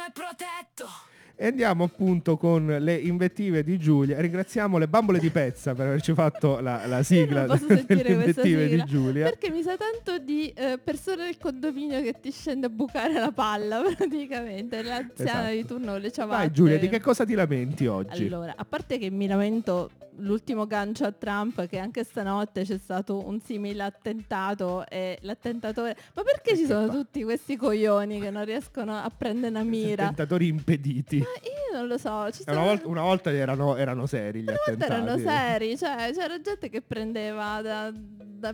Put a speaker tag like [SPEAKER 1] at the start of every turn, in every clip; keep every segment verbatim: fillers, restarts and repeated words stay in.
[SPEAKER 1] è protetto.
[SPEAKER 2] E andiamo appunto con le invettive di Giulia. Ringraziamo le bambole di Pezza per averci fatto la, la sigla
[SPEAKER 3] Io non posso
[SPEAKER 2] delle
[SPEAKER 3] sentire questa
[SPEAKER 2] invettive
[SPEAKER 3] sigla,
[SPEAKER 2] di Giulia.
[SPEAKER 3] perché mi sa tanto di eh, persone del condominio che ti scende a bucare la palla praticamente, l'anziana
[SPEAKER 2] Esatto.
[SPEAKER 3] di turno con le ciabatte.
[SPEAKER 2] Vai Giulia, di che cosa ti lamenti oggi?
[SPEAKER 3] Allora, a parte che mi lamento l'ultimo gancio a Trump, che anche stanotte c'è stato un simile attentato e l'attentatore... Ma perché ci sono tutti questi coglioni che non riescono a prendere una mira?
[SPEAKER 2] Attentatori impediti.
[SPEAKER 3] Ma io non lo so. Ci
[SPEAKER 2] Una
[SPEAKER 3] sono...
[SPEAKER 2] volta, una volta erano, erano seri gli
[SPEAKER 3] Una volta
[SPEAKER 2] attentati.
[SPEAKER 3] erano seri, cioè c'era gente che prendeva da, da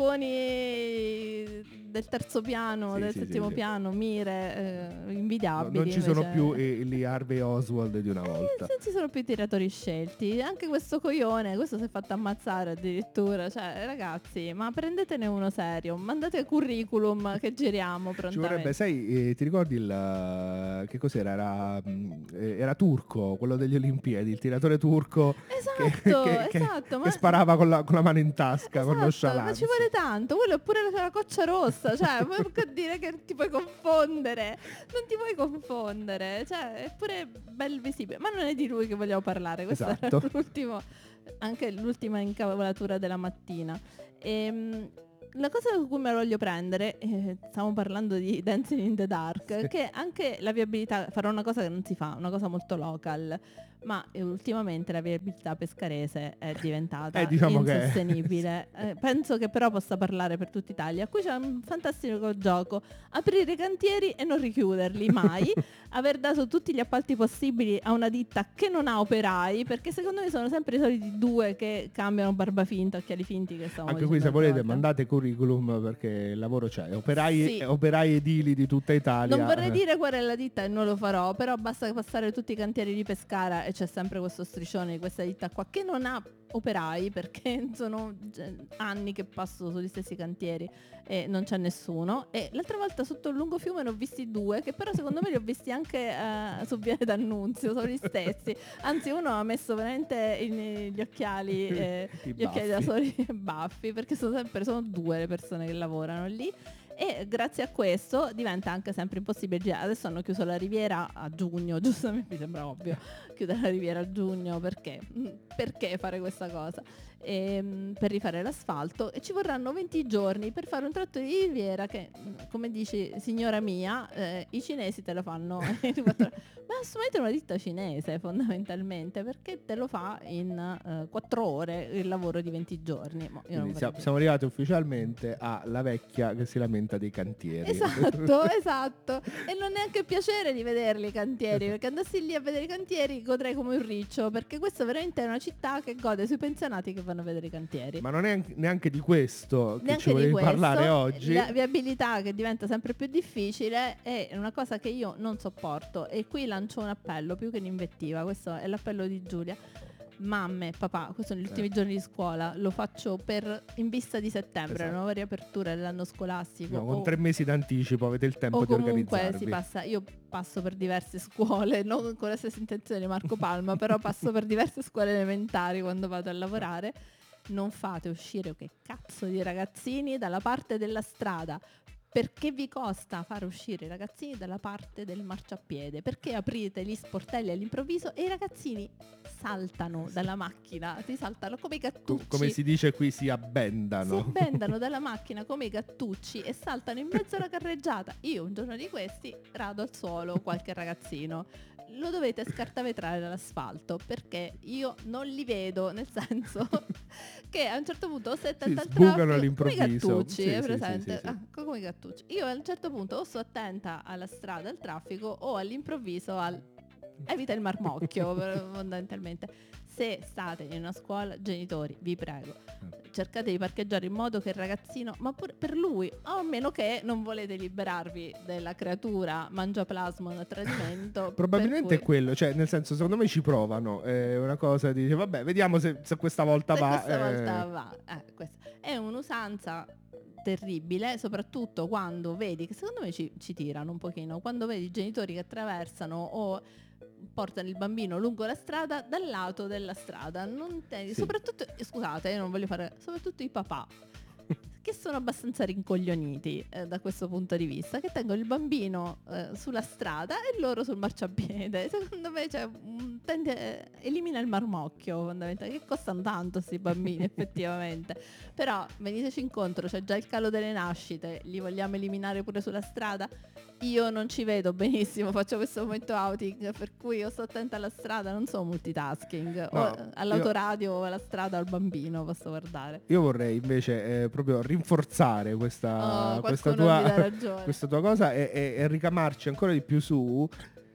[SPEAKER 3] balconi del terzo piano,
[SPEAKER 2] Sì,
[SPEAKER 3] del
[SPEAKER 2] sì,
[SPEAKER 3] settimo
[SPEAKER 2] sì, sì.
[SPEAKER 3] piano, mire eh, invidiabili.
[SPEAKER 2] Non ci sono
[SPEAKER 3] invece.
[SPEAKER 2] più eh, gli Harvey Oswald di una volta.
[SPEAKER 3] Eh, non ci sono più tiratori scelti. Anche questo coglione, questo si è fatto ammazzare addirittura. Cioè, ragazzi, ma prendetene uno serio. Mandate curriculum che giriamo
[SPEAKER 2] Ci
[SPEAKER 3] prontamente.
[SPEAKER 2] vorrebbe, sai, eh, ti ricordi il uh, che cos'era? Era, mh, eh, era turco, quello degli Olimpiadi, il tiratore turco
[SPEAKER 3] Esatto,
[SPEAKER 2] che, che- che-
[SPEAKER 3] esatto.
[SPEAKER 2] che
[SPEAKER 3] ma...
[SPEAKER 2] sparava con la, con la mano in tasca, con
[SPEAKER 3] Esatto,
[SPEAKER 2] nonchalance.
[SPEAKER 3] ma ci vuole tanto, quello è pure la coccia rossa, cioè vuoi dire che ti puoi confondere, non ti puoi confondere, cioè è pure bel visibile, ma non è di lui che vogliamo parlare, questo
[SPEAKER 2] Esatto.
[SPEAKER 3] era l'ultimo, anche l'ultima incavolatura della mattina. Ehm, la cosa su cui me la voglio prendere, eh, stiamo parlando di Dancing in the Dark,
[SPEAKER 2] Sì.
[SPEAKER 3] che anche la viabilità, farò una cosa che non si fa, una cosa molto local, ma eh, ultimamente la viabilità pescarese è diventata
[SPEAKER 2] Eh, diciamo che-
[SPEAKER 3] insostenibile. Eh, penso che però possa parlare per tutta Italia. Qui c'è un fantastico gioco: aprire i cantieri e non richiuderli mai, aver dato tutti gli appalti possibili a una ditta che non ha operai, perché secondo me sono sempre i soliti due che cambiano barba finta, occhiali finti, che stavamo
[SPEAKER 2] Anche qui se
[SPEAKER 3] dicendo
[SPEAKER 2] volete
[SPEAKER 3] l'altra volta.
[SPEAKER 2] mandate curriculum perché il lavoro c'è. Operai,
[SPEAKER 3] Sì.
[SPEAKER 2] eh, operai edili di tutta Italia.
[SPEAKER 3] Non vorrei
[SPEAKER 2] eh.
[SPEAKER 3] dire qual è la ditta e non lo farò, però basta passare tutti i cantieri di Pescara e c'è sempre questo striscione di questa ditta qua che non ha operai, perché sono ge- anni che passo sugli stessi cantieri e non c'è nessuno. E l'altra volta sotto il lungo fiume ne ho visti due, che però secondo me li ho visti anche eh, su Viale d'Annunzio, sono gli stessi. Anzi, uno ha messo veramente in- gli occhiali, eh,
[SPEAKER 2] I
[SPEAKER 3] gli occhiali da
[SPEAKER 2] baffi.
[SPEAKER 3] soli e baffi, perché sono sempre sono due le persone che lavorano lì. E grazie a questo diventa anche sempre impossibile girare. Adesso hanno chiuso la riviera a giugno, giustamente, mi sembra ovvio chiudere la riviera a giugno, perché? Mm, Perché fare questa cosa? Ehm, per rifare l'asfalto, e ci vorranno venti giorni per fare un tratto di riviera che, mm, come dici signora mia, eh, i cinesi te lo fanno in ventiquattro ore. Ma assumete una ditta cinese fondamentalmente, perché te lo fa in eh, quattro ore il lavoro di venti giorni. Mo, io non
[SPEAKER 2] Quindi
[SPEAKER 3] vorrei
[SPEAKER 2] siamo,
[SPEAKER 3] dire.
[SPEAKER 2] siamo arrivati ufficialmente alla vecchia che si lamenta dei cantieri.
[SPEAKER 3] Esatto, esatto. E non è neanche piacere di vederli i cantieri, perché andassi lì a vedere i cantieri godrei come un riccio, perché questa veramente è una città che gode sui pensionati che vanno a vedere i cantieri.
[SPEAKER 2] Ma non è anche- neanche di questo che
[SPEAKER 3] Neanche
[SPEAKER 2] ci volevi
[SPEAKER 3] di questo,
[SPEAKER 2] parlare oggi.
[SPEAKER 3] la viabilità che diventa sempre più difficile è una cosa che io non sopporto, e qui lancio un appello più che un'invettiva, questo è l'appello di Giulia. Mamme, papà, questi sono gli ultimi giorni di scuola, lo faccio per in vista di settembre,
[SPEAKER 2] Esatto.
[SPEAKER 3] la nuova riapertura dell'anno scolastico.
[SPEAKER 2] No, con
[SPEAKER 3] o-
[SPEAKER 2] tre mesi d'anticipo avete il tempo
[SPEAKER 3] o
[SPEAKER 2] di
[SPEAKER 3] comunque
[SPEAKER 2] organizzarvi.
[SPEAKER 3] si passa, io passo per diverse scuole, non con la stessa intenzione di Marco Palma, però passo per diverse scuole elementari quando vado a lavorare. Non fate uscire che cazzo di ragazzini dalla parte della strada. Perché vi costa far uscire i ragazzini dalla parte del marciapiede? Perché aprite gli sportelli all'improvviso e i ragazzini saltano dalla macchina, si saltano come i
[SPEAKER 2] Co-
[SPEAKER 3] gattucci.
[SPEAKER 2] come si dice qui, si
[SPEAKER 3] Si
[SPEAKER 2] abbendano.
[SPEAKER 3] abbendano dalla macchina come i gattucci e saltano in mezzo alla carreggiata. Io un giorno di questi rado al suolo qualche ragazzino. Lo dovete scartavetrare dall'asfalto, perché io non li vedo, nel senso che a un certo punto o sei attenta
[SPEAKER 2] Sì,
[SPEAKER 3] al
[SPEAKER 2] sbucano
[SPEAKER 3] traffico, come i
[SPEAKER 2] all'improvviso.
[SPEAKER 3] gattucci,
[SPEAKER 2] Sì,
[SPEAKER 3] è
[SPEAKER 2] sì,
[SPEAKER 3] presente?
[SPEAKER 2] sì, sì, sì.
[SPEAKER 3] Ah, come i gattucci. Io a un certo punto o sto attenta alla strada, al traffico, o all'improvviso al evita il marmocchio fondamentalmente. Se state in una scuola, genitori, vi prego, cercate di parcheggiare in modo che il ragazzino, ma pure per lui, a meno che non volete liberarvi della creatura mangiaplasma a tradimento.
[SPEAKER 2] Probabilmente
[SPEAKER 3] per
[SPEAKER 2] è
[SPEAKER 3] cui-
[SPEAKER 2] quello, cioè nel senso secondo me ci provano, è una cosa di dire vabbè vediamo se, se questa volta
[SPEAKER 3] se
[SPEAKER 2] va.
[SPEAKER 3] questa
[SPEAKER 2] eh.
[SPEAKER 3] volta va. Eh, questa è un'usanza terribile, soprattutto quando vedi, che secondo me ci, ci tirano un pochino, quando vedi i genitori che attraversano o portano il bambino lungo la strada dal lato della strada, non te-
[SPEAKER 2] Sì.
[SPEAKER 3] soprattutto, eh, scusate, io non voglio fare, soprattutto i papà che sono abbastanza rincoglioniti eh, da questo punto di vista, che tengono il bambino eh, sulla strada e loro sul marciapiede. Secondo me cioè, mh, tende, eh, elimina il marmocchio fondamentalmente, che costano tanto questi bambini effettivamente. Però veniteci incontro, c'è già il calo delle nascite, li vogliamo eliminare pure sulla strada? Io non ci vedo benissimo, faccio questo momento outing, per cui io sto attenta alla strada, non so multitasking,
[SPEAKER 2] No,
[SPEAKER 3] o all'autoradio o alla strada o al bambino posso guardare.
[SPEAKER 2] Io vorrei invece eh, proprio rinforzare questa,
[SPEAKER 3] Oh,
[SPEAKER 2] questa,
[SPEAKER 3] qualcuno mi dà
[SPEAKER 2] tua,
[SPEAKER 3] ragione.
[SPEAKER 2] questa tua cosa e, e- e ricamarci ancora di più su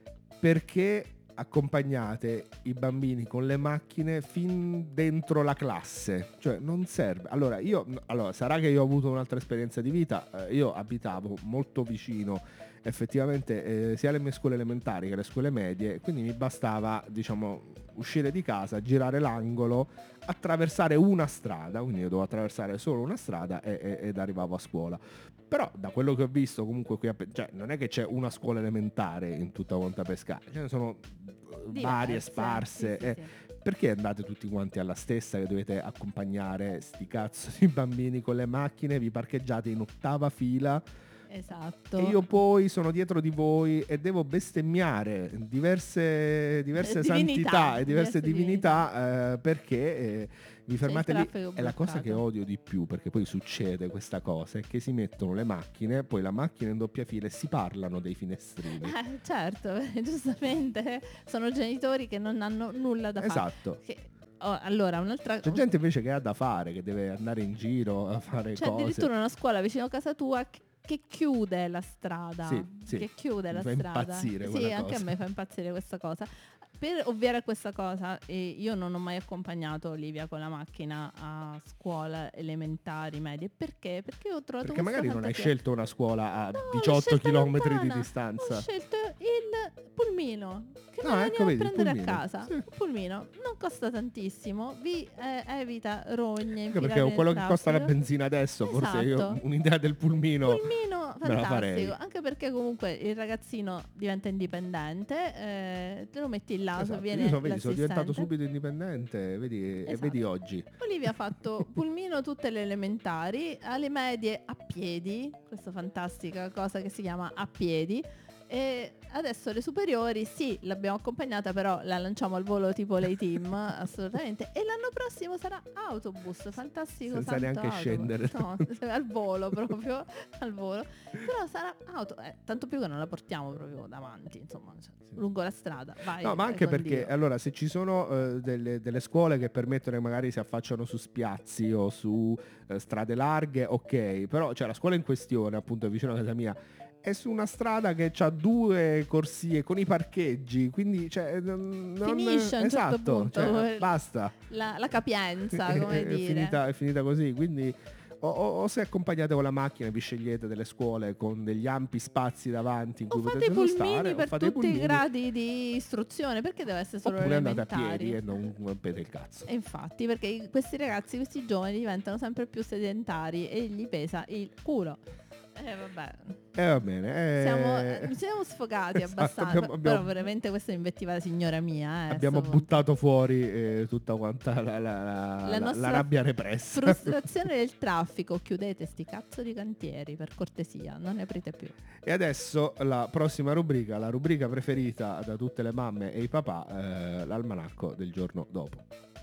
[SPEAKER 2] perché accompagnate i bambini con le macchine fin dentro la classe. Cioè non serve. Allora, io, allora sarà che io ho avuto un'altra esperienza di vita. eh, io abitavo molto vicino effettivamente eh, sia alle mie scuole elementari che alle scuole medie, quindi mi bastava, diciamo, uscire di casa, girare l'angolo, attraversare una strada, quindi io dovevo attraversare solo una strada e, e- ed arrivavo a scuola. Però da quello che ho visto comunque qui a Pe- cioè, non è che c'è una scuola elementare in tutta Monte Pescara, ce ne sono eh, varie,
[SPEAKER 3] Diverse,
[SPEAKER 2] sparse.
[SPEAKER 3] sì, sì,
[SPEAKER 2] eh.
[SPEAKER 3] sì.
[SPEAKER 2] Perché andate tutti quanti alla stessa che dovete accompagnare sti cazzo di bambini con le macchine, vi parcheggiate in ottava fila
[SPEAKER 3] Esatto.
[SPEAKER 2] e io poi sono dietro di voi e devo bestemmiare diverse, diverse
[SPEAKER 3] Eh, divinità,
[SPEAKER 2] santità e diverse
[SPEAKER 3] diverse
[SPEAKER 2] divinità eh, perché eh, vi
[SPEAKER 3] C'è il
[SPEAKER 2] fermate lì.
[SPEAKER 3] traffico
[SPEAKER 2] È la cosa che
[SPEAKER 3] bloccato.
[SPEAKER 2] odio di più, perché poi succede questa cosa, è che si mettono le macchine, poi la macchina in doppia fila e si parlano dei finestrini.
[SPEAKER 3] Eh, certo, giustamente sono genitori che non hanno nulla da fare.
[SPEAKER 2] Esatto.
[SPEAKER 3] Che- oh, allora, un'altra
[SPEAKER 2] C'è gente invece che ha da fare, che deve andare in giro a fare
[SPEAKER 3] C'è
[SPEAKER 2] cose.
[SPEAKER 3] addirittura una scuola vicino a casa tua che, che chiude la strada.
[SPEAKER 2] Sì, sì.
[SPEAKER 3] Che chiude
[SPEAKER 2] Mi
[SPEAKER 3] la
[SPEAKER 2] fa
[SPEAKER 3] strada.
[SPEAKER 2] impazzire
[SPEAKER 3] Sì,
[SPEAKER 2] quella
[SPEAKER 3] anche
[SPEAKER 2] cosa.
[SPEAKER 3] a me fa impazzire questa cosa. Per ovviare a questa cosa, eh, io non ho mai accompagnato Olivia con la macchina a scuola elementari, medie. Perché? Perché ho trovato
[SPEAKER 2] Perché
[SPEAKER 3] questa
[SPEAKER 2] magari non hai
[SPEAKER 3] fantasia.
[SPEAKER 2] scelto una scuola a
[SPEAKER 3] No, l'ho
[SPEAKER 2] diciotto
[SPEAKER 3] scelta
[SPEAKER 2] chilometri di
[SPEAKER 3] lontana.
[SPEAKER 2] distanza.
[SPEAKER 3] Ho scelto il pulmino che
[SPEAKER 2] No,
[SPEAKER 3] mi
[SPEAKER 2] ecco,
[SPEAKER 3] veniva
[SPEAKER 2] vedi,
[SPEAKER 3] a
[SPEAKER 2] il
[SPEAKER 3] prendere
[SPEAKER 2] pulmino.
[SPEAKER 3] a casa.
[SPEAKER 2] Sì.
[SPEAKER 3] Un pulmino non costa tantissimo, vi eh, evita rogne,
[SPEAKER 2] Anche perché
[SPEAKER 3] infilare
[SPEAKER 2] con
[SPEAKER 3] nel
[SPEAKER 2] quello che costa la
[SPEAKER 3] traffico.
[SPEAKER 2] benzina adesso, forse io
[SPEAKER 3] Esatto.
[SPEAKER 2] un'idea del pulmino,
[SPEAKER 3] Pulmino
[SPEAKER 2] me la farei.
[SPEAKER 3] fantastico, anche perché comunque il ragazzino diventa indipendente, eh, te lo metti là,
[SPEAKER 2] Esatto.
[SPEAKER 3] viene
[SPEAKER 2] Io so, vedi, sono diventato
[SPEAKER 3] l'assistente.
[SPEAKER 2] subito indipendente, vedi, e
[SPEAKER 3] Esatto.
[SPEAKER 2] vedi oggi.
[SPEAKER 3] Olivia ha fatto pulmino tutte le elementari, alle medie a piedi, questa fantastica cosa che si chiama a piedi. E adesso le superiori sì, l'abbiamo accompagnata, però la lanciamo al volo tipo lei team, assolutamente. E l'anno prossimo sarà autobus, fantastico.
[SPEAKER 2] Senza
[SPEAKER 3] santo
[SPEAKER 2] neanche
[SPEAKER 3] autobus.
[SPEAKER 2] scendere.
[SPEAKER 3] No, al volo proprio, al volo. Però sarà auto, eh, tanto più che non la portiamo proprio davanti, insomma, cioè, lungo la strada. Vai,
[SPEAKER 2] No, ma
[SPEAKER 3] vai
[SPEAKER 2] anche
[SPEAKER 3] con
[SPEAKER 2] perché
[SPEAKER 3] Dio.
[SPEAKER 2] allora se ci sono eh, delle, delle scuole che permettono che magari si affacciano su spiazzi o su eh, strade larghe, ok, però cioè, la scuola in questione, appunto vicino a casa mia, è su una strada che ha due corsie con i parcheggi, quindi cioè, non,
[SPEAKER 3] Finisce a un
[SPEAKER 2] esatto,
[SPEAKER 3] certo punto,
[SPEAKER 2] cioè,
[SPEAKER 3] eh,
[SPEAKER 2] basta.
[SPEAKER 3] La, la capienza, come
[SPEAKER 2] è,
[SPEAKER 3] dire.
[SPEAKER 2] finita, è finita così, quindi o, o- o se accompagnate con la macchina vi scegliete delle scuole con degli ampi spazi davanti in cui
[SPEAKER 3] O fate
[SPEAKER 2] potete
[SPEAKER 3] i pulmini
[SPEAKER 2] stare, o
[SPEAKER 3] per
[SPEAKER 2] fate i
[SPEAKER 3] tutti i
[SPEAKER 2] pulmini,
[SPEAKER 3] gradi di istruzione, perché deve essere solo
[SPEAKER 2] oppure andate a
[SPEAKER 3] elementari?
[SPEAKER 2] piedi e non rompete il cazzo.
[SPEAKER 3] E infatti, perché i- questi ragazzi, questi giovani diventano sempre più sedentari e gli pesa il culo. Eh vabbè,
[SPEAKER 2] E va bene. eh,
[SPEAKER 3] siamo, eh, ci siamo sfogati
[SPEAKER 2] esatto,
[SPEAKER 3] abbastanza,
[SPEAKER 2] abbiamo- abbiamo-
[SPEAKER 3] però veramente questa è invettiva da signora mia. Eh,
[SPEAKER 2] abbiamo
[SPEAKER 3] sto-
[SPEAKER 2] buttato fuori eh, tutta quanta la, la- la-
[SPEAKER 3] La
[SPEAKER 2] la-
[SPEAKER 3] nostra
[SPEAKER 2] la rabbia repressa.
[SPEAKER 3] frustrazione del traffico. Chiudete sti cazzo di cantieri, per cortesia, non ne aprite più.
[SPEAKER 2] E adesso la prossima rubrica, la rubrica preferita da tutte le mamme e i papà, eh, l'almanacco del giorno dopo.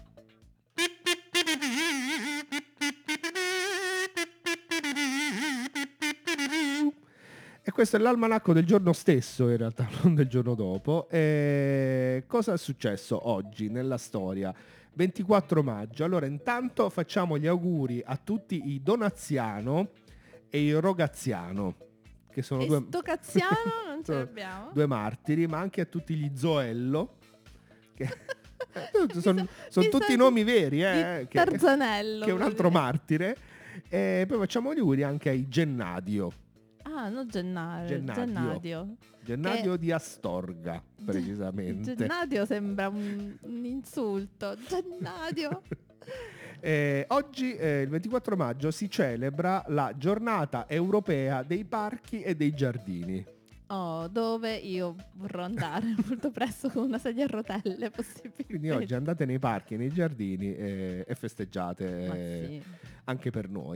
[SPEAKER 2] E questo è l'almanacco del giorno stesso, in realtà, non del giorno dopo. E cosa è successo oggi nella storia? ventiquattro maggio. Allora, intanto facciamo gli auguri a tutti i Donaziano e i Rogaziano, che sono
[SPEAKER 3] E
[SPEAKER 2] due,
[SPEAKER 3] sto cazziano non ce
[SPEAKER 2] sono
[SPEAKER 3] l'abbiamo.
[SPEAKER 2] due martiri, ma anche a tutti gli Zoello, che sono, sono
[SPEAKER 3] mi
[SPEAKER 2] tutti
[SPEAKER 3] sa
[SPEAKER 2] nomi
[SPEAKER 3] di-
[SPEAKER 2] veri, eh,
[SPEAKER 3] di
[SPEAKER 2] che,
[SPEAKER 3] Tarzanello.
[SPEAKER 2] che è un altro
[SPEAKER 3] proprio.
[SPEAKER 2] martire. E poi facciamo gli auguri anche ai Gennadio.
[SPEAKER 3] Ah, no, Gennadio.
[SPEAKER 2] Gennadio.
[SPEAKER 3] Gennadio.
[SPEAKER 2] Gennadio di Astorga, precisamente.
[SPEAKER 3] Gennadio sembra un, un insulto. Gennadio.
[SPEAKER 2] Eh, oggi, eh, il ventiquattro maggio, si celebra la giornata europea dei parchi e dei giardini.
[SPEAKER 3] Oh, dove io vorrò andare molto presto con una sedia a rotelle, possibilmente.
[SPEAKER 2] Quindi oggi andate nei parchi e nei giardini eh, e festeggiate
[SPEAKER 3] Ma
[SPEAKER 2] eh,
[SPEAKER 3] sì.
[SPEAKER 2] anche per noi.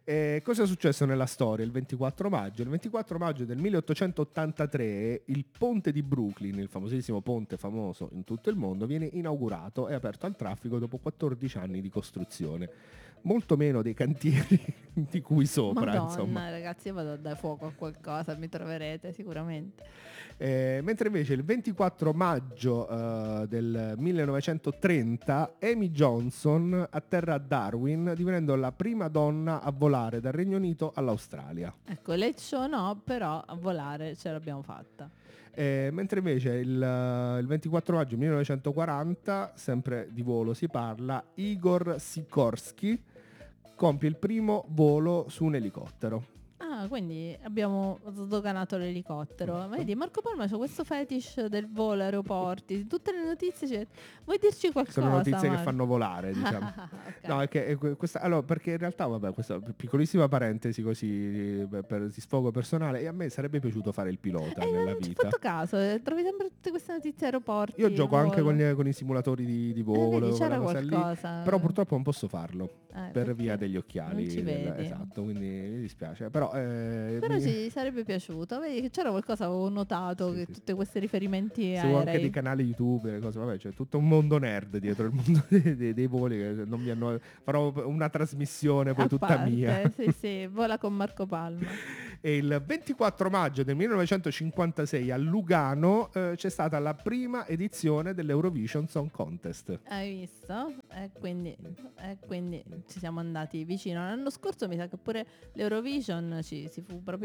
[SPEAKER 2] E cosa è successo nella storia il ventiquattro maggio? Il ventiquattro maggio del milleottocentottantatré il ponte di Brooklyn, il famosissimo ponte famoso in tutto il mondo, viene inaugurato e aperto al traffico dopo quattordici anni di costruzione. Molto meno dei cantieri di cui sopra,
[SPEAKER 3] Madonna,
[SPEAKER 2] insomma.
[SPEAKER 3] ragazzi, io vado a dare fuoco a qualcosa, mi troverete sicuramente.
[SPEAKER 2] Eh, mentre invece il ventiquattro maggio eh, del millenovecentotrenta Amy Johnson atterra a Darwin, divenendo la prima donna a volare dal Regno Unito all'Australia.
[SPEAKER 3] Ecco, late show no, però a volare ce l'abbiamo fatta.
[SPEAKER 2] Eh, mentre invece il, il ventiquattro maggio millenovecentoquaranta, sempre di volo si parla, Igor Sikorsky compie il primo volo su un elicottero.
[SPEAKER 3] Ah, quindi abbiamo sdoganato l'elicottero. Ma vedi, Marco Palma c'ha questo fetish del volo, aeroporti, tutte le notizie c'è. Vuoi dirci qualcosa?
[SPEAKER 2] Sono notizie
[SPEAKER 3] Mar-
[SPEAKER 2] che fanno volare, diciamo.
[SPEAKER 3] Ok.
[SPEAKER 2] No, è che è que- questa, allora, perché in realtà, vabbè, questa piccolissima parentesi così per, per di sfogo personale, e a me sarebbe piaciuto fare il pilota
[SPEAKER 3] Eh,
[SPEAKER 2] nella
[SPEAKER 3] non ci ho
[SPEAKER 2] vita.
[SPEAKER 3] fatto caso, eh, trovi sempre tutte queste notizie aeroporti.
[SPEAKER 2] Io gioco anche
[SPEAKER 3] volo.
[SPEAKER 2] con, gli- con i simulatori di, di
[SPEAKER 3] Eh,
[SPEAKER 2] volo,
[SPEAKER 3] vedi,
[SPEAKER 2] quella
[SPEAKER 3] c'era
[SPEAKER 2] cosa lì,
[SPEAKER 3] qualcosa.
[SPEAKER 2] però purtroppo non posso farlo
[SPEAKER 3] Eh,
[SPEAKER 2] per
[SPEAKER 3] perché
[SPEAKER 2] via degli occhiali.
[SPEAKER 3] non ci
[SPEAKER 2] del-
[SPEAKER 3] vedi.
[SPEAKER 2] esatto, quindi mi dispiace. Però, eh,
[SPEAKER 3] Però
[SPEAKER 2] mi-
[SPEAKER 3] ci sarebbe piaciuto. Vedi che c'era qualcosa, avevo notato
[SPEAKER 2] Sì,
[SPEAKER 3] che
[SPEAKER 2] sì,
[SPEAKER 3] tutti questi riferimenti
[SPEAKER 2] seguo anche dei
[SPEAKER 3] aerei.
[SPEAKER 2] canali YouTube e le cose, vabbè, c'è tutto un mondo nerd dietro il mondo dei, dei- dei voli che non mi hanno, farò una trasmissione poi
[SPEAKER 3] A
[SPEAKER 2] tutta
[SPEAKER 3] parte,
[SPEAKER 2] mia.
[SPEAKER 3] Sì, sì, vola con Marco Palma.
[SPEAKER 2] E il ventiquattro maggio del millenovecentocinquantasei a Lugano eh, c'è stata la prima edizione dell'Eurovision Song Contest.
[SPEAKER 3] Hai visto? E quindi, e quindi ci siamo andati vicino. L'anno scorso mi sa che pure l'Eurovision ci, si fu proprio